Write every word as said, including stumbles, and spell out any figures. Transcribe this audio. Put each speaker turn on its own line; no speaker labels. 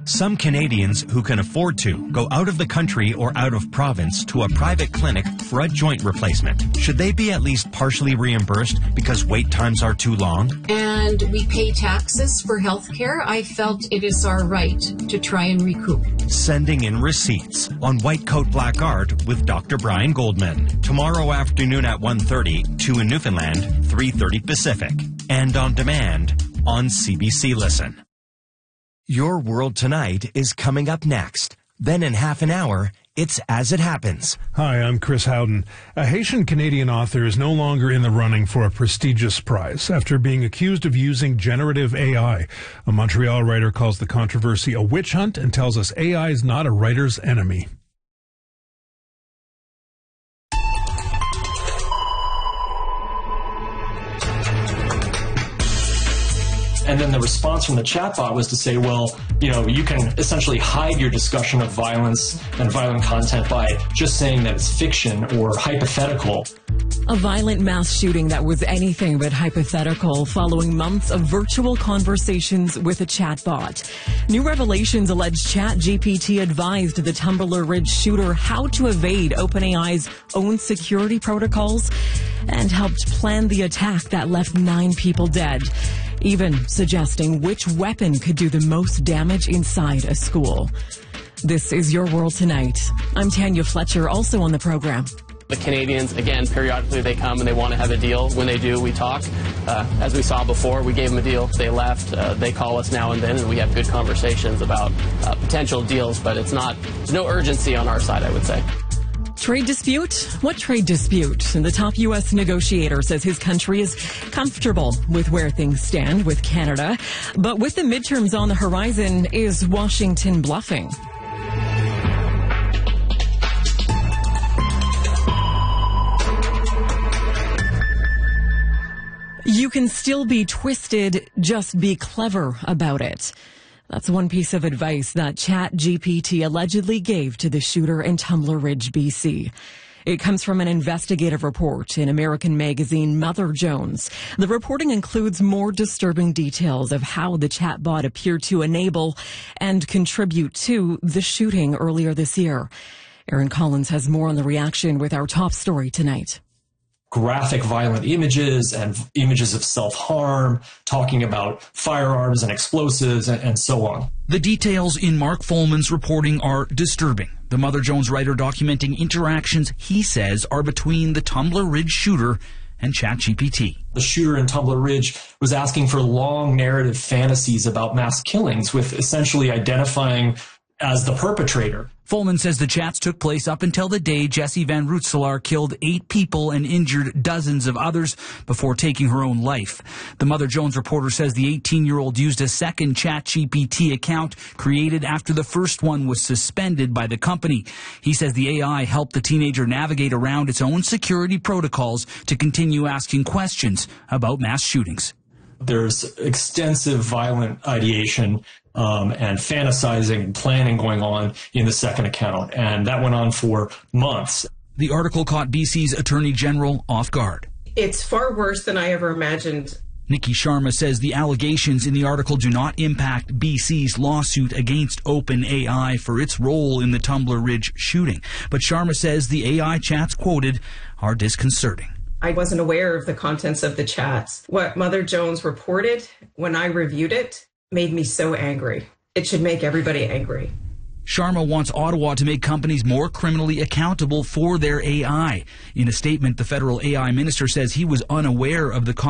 Some Canadians who can afford to go out of the country or out of province to a private clinic for a joint replacement. Should they be at least partially reimbursed because wait times are too long?
And we pay taxes for health care. I felt it is our right to try and recoup.
Sending in receipts on White Coat Black Art with Doctor Brian Goldman. Tomorrow afternoon at one thirty, two in Newfoundland, three thirty Pacific. And on demand on C B C Listen. Your World Tonight is coming up next. Then in half an hour, it's As It Happens.
Hi, I'm Chris Howden. A Haitian-Canadian author is no longer in the running for a prestigious prize after being accused of using generative A I. A Montreal writer calls the controversy a witch hunt and tells us A I is not a writer's enemy.
And then the response from the chatbot was to say, well, you know, you can essentially hide your discussion of violence and violent content by just saying that it's fiction or hypothetical.
A violent mass shooting that was anything but hypothetical following months of virtual conversations with a chatbot. New revelations allege ChatGPT advised the Tumbler Ridge shooter how to evade OpenAI's own security protocols and helped plan the attack that left nine people dead, even suggesting which weapon could do the most damage inside a school. This is Your World Tonight. I'm Tanya Fletcher, also on the program.
The Canadians, again, periodically they come and they want to have a deal. When they do, we talk. Uh, as we saw before, we gave them a deal. They left. Uh, they call us now and then, and we have good conversations about uh, potential deals, but it's not, there's no urgency on our side, I would say.
Trade dispute? What trade dispute? The top U S negotiator says his country is comfortable with where things stand with Canada. But with the midterms on the horizon, is Washington bluffing? You can still be twisted, just be clever about it. That's one piece of advice that ChatGPT allegedly gave to the shooter in Tumbler Ridge, B C. It comes from an investigative report in American magazine Mother Jones. The reporting includes more disturbing details of how the chatbot appeared to enable and contribute to the shooting earlier this year. Aaron Collins has more on the reaction with our top story tonight.
Graphic violent images and images of self-harm, talking about firearms and explosives and, and so on.
The details in Mark Folman's reporting are disturbing. The Mother Jones writer documenting interactions he says are between the Tumbler Ridge shooter and ChatGPT.
The shooter in Tumbler Ridge was asking for long narrative fantasies about mass killings with essentially identifying as the perpetrator.
Folman says the chats took place up until the day Jessie Van Rootselaar killed eight people and injured dozens of others before taking her own life. The Mother Jones reporter says the eighteen-year-old used a second ChatGPT account created after the first one was suspended by the company. He says the A I helped the teenager navigate around its own security protocols to continue asking questions about mass shootings.
There's extensive violent ideation um, and fantasizing, planning going on in the second account, and that went on for months.
The article caught B C's Attorney General off guard.
It's far worse than I ever imagined.
Nikki Sharma says the allegations in the article do not impact B C's lawsuit against OpenAI for its role in the Tumbler Ridge shooting. But Sharma says the A I chats quoted are disconcerting.
I wasn't aware of the contents of the chats. What Mother Jones reported when I reviewed it made me so angry. It should make everybody angry.
Sharma wants Ottawa to make companies more criminally accountable for their A I. In a statement, the federal A I minister says he was unaware of the